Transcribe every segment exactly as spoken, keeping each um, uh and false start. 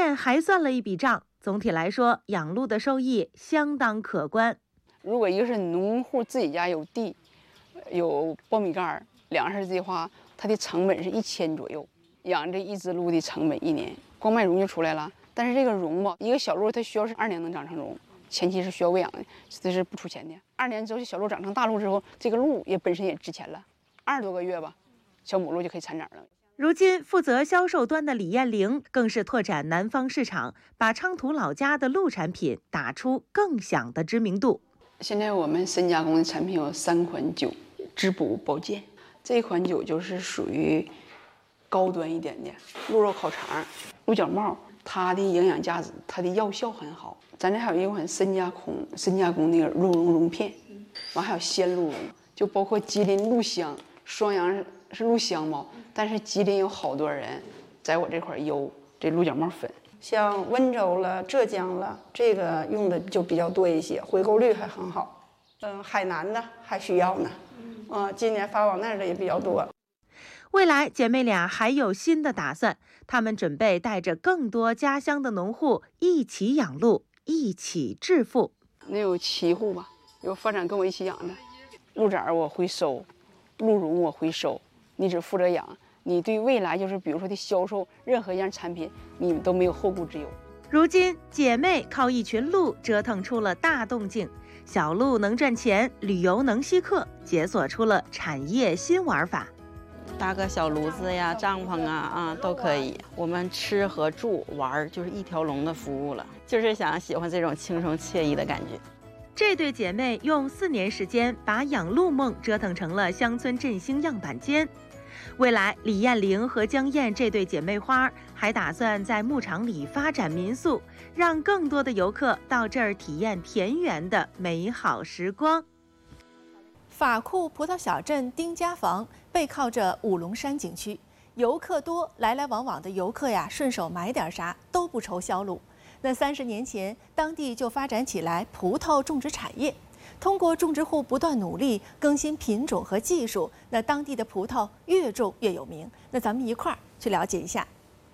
燕还算了一笔账，总体来说，养鹿的收益相当可观。 如果一个是农户自己家有地，有苞米杆、粮食的话，它的成本是一千左右。养这一只鹿的成本一年，光卖绒就出来了。但是这个绒吧，一个小鹿它需要是二年能长成绒，前期是需要喂养的，这是不出钱的。二年之后，小鹿长成大鹿之后，这个鹿也本身也值钱了。二十多个月吧，小母鹿就可以产崽了。 如今负责销售端的李艳玲更是拓展南方市场，把昌图老家的鹿产品打出更响的知名度。 现在我们深加工的产品有三款酒，滋补保健。这一款酒就是属于高端一点的鹿肉烤肠、鹿角帽，它的营养价值、它的药效很好。咱这还有一款深加工、深加工那个鹿茸茸片，完还有鲜鹿茸，就包括吉林鹿香、双阳是鹿香嘛，但是吉林有好多人在我这块邮这鹿角帽粉。 像温州了、浙江了，这个用的就比较多一些，回购率还很好。嗯，海南的还需要呢。嗯，今年发往那儿的也比较多。 未来姐妹俩还有新的打算，她们准备带着更多家乡的农户一起养鹿，一起致富。 能有七户吧，有发展跟我一起养的。鹿崽我会收，鹿茸我会收，你只负责养。你对未来就是比如说的销售任何一样产品，你都没有后顾之忧。 如今姐妹靠一群鹿折腾出了大动静，小鹿能赚钱，旅游能吸客，解锁出了产业新玩法。 搭个小炉子呀、帐篷啊啊都可以。我们吃和住玩就是一条龙的服务了，就是想喜欢这种轻松惬意的感觉。 这对姐妹用四年时间把养鹿梦折腾成了乡村振兴样板间。未来，李艳玲和江燕这对姐妹花还打算在牧场里发展民宿，让更多的游客到这儿体验田园的美好时光。 法库葡萄小镇丁家房背靠着五龙山景区，游客多，来来往往的游客呀，顺手买点啥都不愁销路。那三十年前，当地就发展起来葡萄种植产业。通过种植户不断努力更新品种和技术，那当地的葡萄越种越有名。那咱们一块儿去了解一下。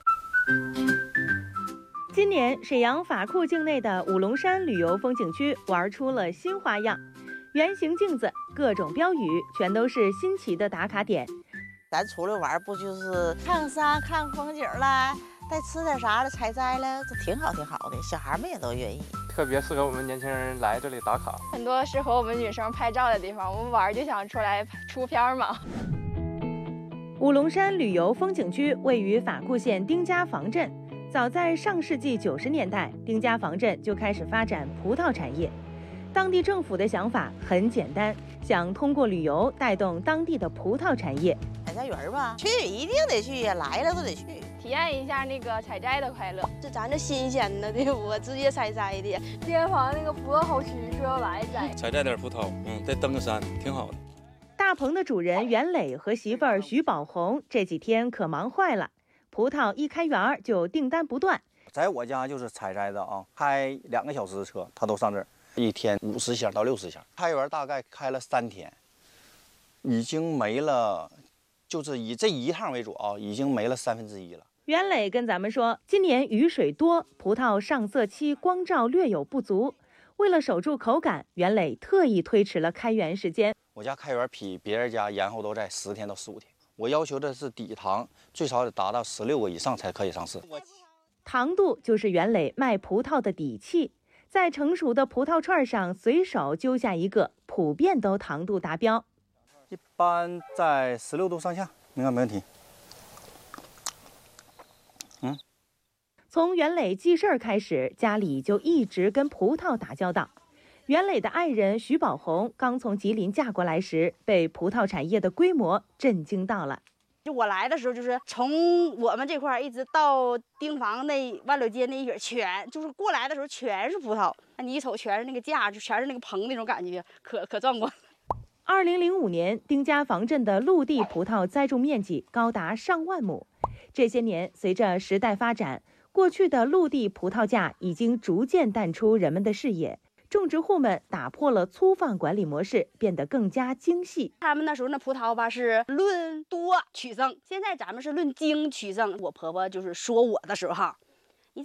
今年沈阳法库境内的五龙山旅游风景区玩出了新花样，圆形镜子、各种标语，全都是新奇的打卡点。 咱出来玩不就是看山看风景啦，再吃点啥的采摘了，这挺好挺好的，小孩们也都愿意。 特别适合我们年轻人来这里打卡， 很多适合我们女生拍照的地方，我们玩就想出来出片嘛。 五龙山旅游风景区位于法库县丁家房镇，早在上世纪九十年代，丁家房镇就开始发展葡萄产业。当地政府的想法很简单，想通过旅游带动当地的葡萄产业。 采摘园吧，去一定得去呀，来了都得去。 体验一下那个采摘的快乐， 这咱这新鲜的，对我直接采摘的。 丁家房那个葡萄好吃，说要来摘。 采摘点葡萄，嗯，再登个山，挺好的。 大棚的主人袁磊和媳妇儿徐宝红这几天可忙坏了，葡萄一开园就订单不断。 在我家就是采摘的啊，开两个小时的车，他都上这儿，一天五十箱到六十箱。开园大概开了三天，已经没了，就是以这一趟为主啊，已经没了三分之一了。 袁磊跟咱们说，今年雨水多，葡萄上色期光照略有不足。为了守住口感，袁磊特意推迟了开园时间。 我家开园比别人家延后都在十天到十五天。我要求的是底糖最少得达到十六个以上才可以上市。 糖度就是袁磊卖葡萄的底气，在成熟的葡萄串上随手揪下一个，普遍都糖度达标。 一般在十六度上下，应该没问题。嗯， 从袁磊记事儿开始，家里就一直跟葡萄打交道。袁磊的爱人徐宝红刚从吉林嫁过来时，被葡萄产业的规模震惊到了。 就我来的时候，就是从我们这块一直到丁房那万柳街那一圈，全就是过来的时候全是葡萄。你一瞅，全是那个架，就全是那个棚那种感觉，可可壮观。 二零零五年，丁家房镇的陆地葡萄栽种面积高达上万亩。这些年，随着时代发展，过去的陆地葡萄架已经逐渐淡出人们的视野。种植户们打破了粗放管理模式，变得更加精细。 他们那时候那葡萄吧是论多取胜，现在咱们是论斤取胜。我婆婆就是说我的时候哈，